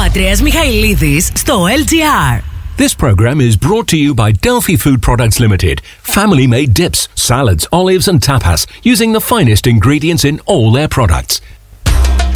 Πατριάς Μιχαηλίδης στο LGR. This program is brought to you by Delphi Food Products Limited. Family-made dips, salads, olives and tapas using the finest ingredients in all their products.